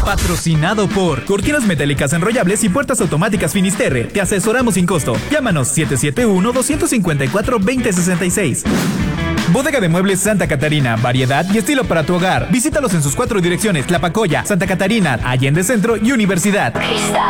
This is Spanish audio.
Patrocinado por Cortinas Metálicas Enrollables y Puertas Automáticas Finisterre. Te asesoramos sin costo. Llámanos 771-254-2066. Bodega de Muebles Santa Catarina. Variedad y estilo para tu hogar. Visítalos en sus 4 direcciones: Tlapacoya, Santa Catarina, Allende Centro y Universidad. Cristal.